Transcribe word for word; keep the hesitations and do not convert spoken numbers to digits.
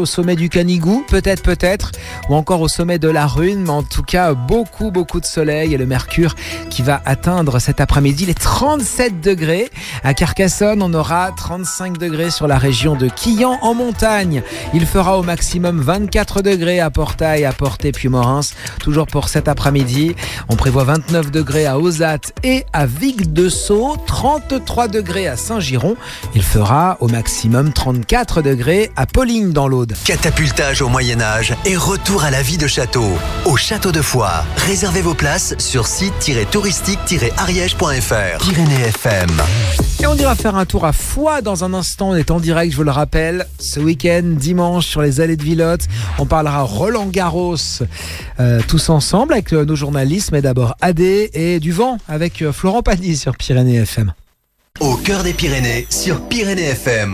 au sommet du Canigou, peut-être, peut-être, ou encore au sommet de la Rune, mais en tout cas, beaucoup, beaucoup de soleil et le mercure qui va atteindre cet après-midi les trente-sept degrés. À Carcassonne, on aura trente-cinq degrés sur la région de Quillan en montagne. Il fera au maximum vingt-quatre degrés à Portail, à Portet, puis Morins. Toujours pour cet après-midi, on prévoit vingt-neuf degrés à Ozat et à Vic-de-Sceaux, trente-trois degrés à Saint-Giron. Il fera au maximum trente-quatre degrés à Paulignes dans l'Aude. Catapultage au Moyen-Âge et retour à la vie de château. Au château de Foix. Réservez vos places sur site touristique tiret ariège point f r. Pyrénées F M. Et on ira faire un tour à Foix dans un instant. On est en direct, je vous le rappelle, ce week-end, dimanche, sur les allées de Villotte. On parlera Roland Garros euh, tous ensemble avec euh, nos journalistes, mais d'abord A D et du vent avec euh, Florent Pagny sur Pyrénées F M. Au cœur des Pyrénées sur Pyrénées F M.